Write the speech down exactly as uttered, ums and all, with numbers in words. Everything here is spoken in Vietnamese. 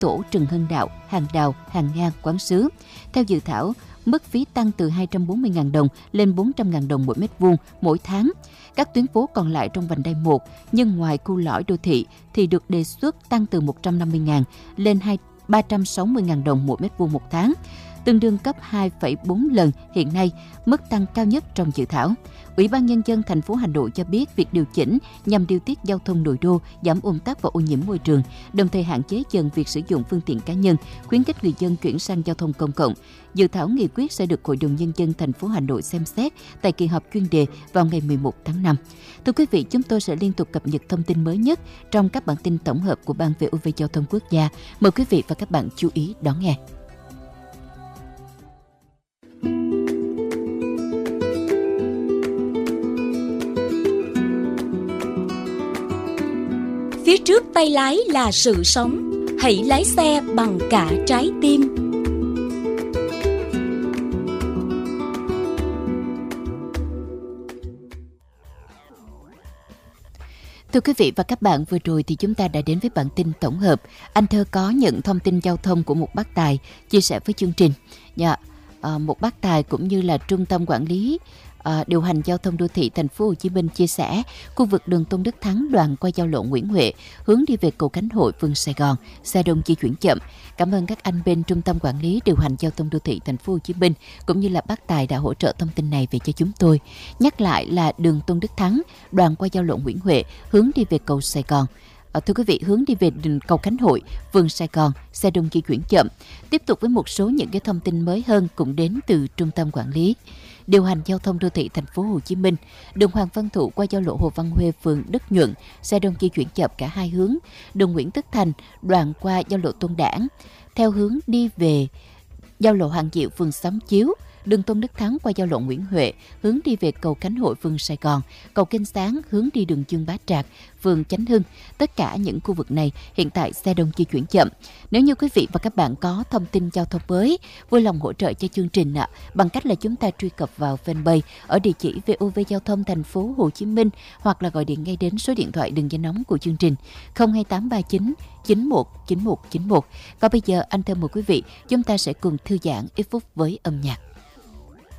Tổ, Trần Hưng Đạo, Hàng Đào, Hàng Ngang, Quán Sứ. Theo dự thảo, mức phí tăng từ hai trăm bốn mươi nghìn đồng lên bốn trăm nghìn đồng mỗi mét vuông mỗi tháng. Các tuyến phố còn lại trong vành đai một, nhưng ngoài khu lõi đô thị thì được đề xuất tăng từ một trăm năm mươi nghìn lên ba trăm sáu mươi nghìn đồng mỗi mét vuông một tháng, tương đương gấp hai phẩy bốn lần hiện nay, mức tăng cao nhất trong dự thảo. Ủy ban Nhân dân thành phố Hà Nội cho biết việc điều chỉnh nhằm điều tiết giao thông nội đô, giảm ùn tắc và ô nhiễm môi trường, đồng thời hạn chế dần việc sử dụng phương tiện cá nhân, khuyến khích người dân chuyển sang giao thông công cộng. Dự thảo nghị quyết sẽ được Hội đồng Nhân dân thành phố Hà Nội xem xét tại kỳ họp chuyên đề vào ngày mười một tháng năm. Thưa quý vị, chúng tôi sẽ liên tục cập nhật thông tin mới nhất trong các bản tin tổng hợp của Ban vê o vê Giao thông Quốc gia. Mời quý vị và các bạn chú ý đón nghe. Phía trước tay lái là sự sống, hãy lái xe bằng cả trái tim. Thưa quý vị và các bạn, vừa rồi thì chúng ta đã đến với bản tin tổng hợp. Anh Thơ có những thông tin giao thông của một bác tài chia sẻ với chương trình. Dạ, à, một bác tài cũng như là Trung tâm Quản lý À, điều hành giao thông đô thị thành phố Hồ Chí Minh chia sẻ, khu vực đường Tôn Đức Thắng đoạn qua giao lộ Nguyễn Huệ hướng đi về cầu Khánh Hội, phường Sài Gòn, xe đông di chuyển chậm. Cảm ơn các anh bên Trung tâm Quản lý điều hành giao thông đô thị thành phố Hồ Chí Minh cũng như là bác tài đã hỗ trợ thông tin này về cho chúng tôi. Nhắc lại là đường Tôn Đức Thắng đoạn qua giao lộ Nguyễn Huệ hướng đi về cầu Sài Gòn. À, thưa quý vị, hướng đi về đường cầu Khánh Hội, phường Sài Gòn, xe đông di chuyển chậm. Tiếp tục với một số những cái thông tin mới hơn cũng đến từ Trung tâm Quản lý điều hành giao thông đô thị thành phố Hồ Chí Minh. Đường Hoàng Văn Thụ qua giao lộ Hồ Văn Huê, phường Đức Nhuận, xe đông di chuyển chậm cả hai hướng. Đường Nguyễn Tất Thành đoạn qua giao lộ Tôn Đản theo hướng đi về giao lộ Hoàng Diệu, phường Xóm Chiếu. Đường Tôn Đức Thắng qua giao lộ Nguyễn Huệ hướng đi về cầu Khánh Hội, phường Sài Gòn, cầu Kênh Sáng hướng đi đường Dương Bá Trạc, phường Chánh Hưng. Tất cả những khu vực này hiện tại xe đông di chuyển chậm. Nếu như quý vị và các bạn có thông tin giao thông mới, vui lòng hỗ trợ cho chương trình ạ, bằng cách là chúng ta truy cập vào fanpage ở địa chỉ vê o vê Giao thông thành phố Hồ Chí Minh, hoặc là gọi điện ngay đến số điện thoại đường dây nóng của chương trình không hai tám ba chín chín một chín một chín một. Và bây giờ anh Thơ mời quý vị, chúng ta sẽ cùng thư giãn ít phút với âm nhạc.